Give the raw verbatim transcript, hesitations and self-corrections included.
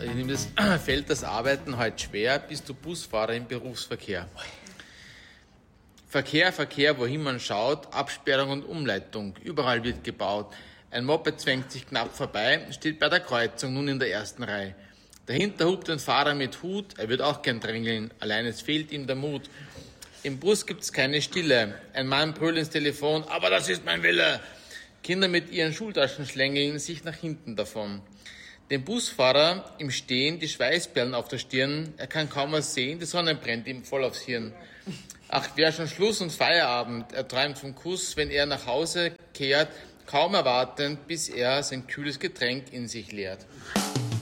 ihm das, fällt das Arbeiten heute schwer, bist du Busfahrer im Berufsverkehr. Verkehr, Verkehr, wohin man schaut, Absperrung und Umleitung, überall wird gebaut. Ein Moped zwängt sich knapp vorbei, steht bei der Kreuzung nun in der ersten Reihe. Dahinter hupt ein Fahrer mit Hut, er wird auch gern drängeln, allein es fehlt ihm der Mut. Im Bus gibt's keine Stille, ein Mann brüllt ins Telefon, aber das ist mein Wille. Kinder mit ihren Schultaschen schlängeln sich nach hinten davon. Dem Busfahrer im Stehen die Schweißperlen auf der Stirn, er kann kaum was sehen, die Sonne brennt ihm voll aufs Hirn. Ach, wär schon Schluss und Feierabend, er träumt vom Kuss, wenn er nach Hause kehrt, kaum erwartend, bis er sein kühles Getränk in sich leert.